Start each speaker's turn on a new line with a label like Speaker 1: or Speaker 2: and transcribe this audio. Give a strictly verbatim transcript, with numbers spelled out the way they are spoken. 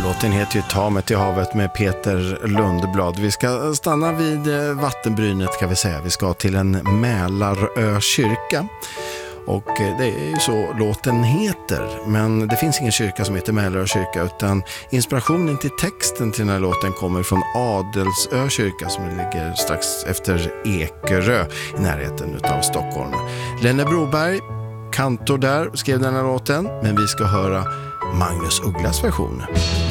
Speaker 1: Låten heter ju Ta mig till havet med Peter Lundblad. Vi ska stanna vid vattenbrynet kan vi säga. Vi ska till en Mälarö kyrka. Och det är ju så låten heter. Men det finns ingen kyrka som heter Mälarö kyrka, utan inspirationen till texten till den här låten kommer från Adelsö kyrka som ligger strax efter Ekerö i närheten av Stockholm. Lenne Broberg, kantor där, skrev den här låten, men vi ska höra Magnus Ugglas version.